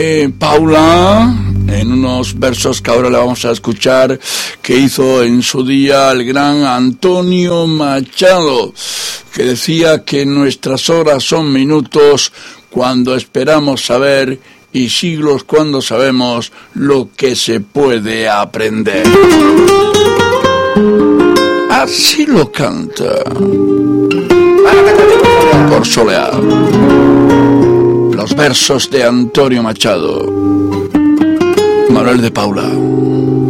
Paula, en unos versos que ahora le vamos a escuchar, que hizo en su día el gran Antonio Machado, que decía que nuestras horas son minutos cuando esperamos saber y siglos cuando sabemos lo que se puede aprender. Así lo canta por Soleá. Los versos de Antonio Machado. Manuel de Paula.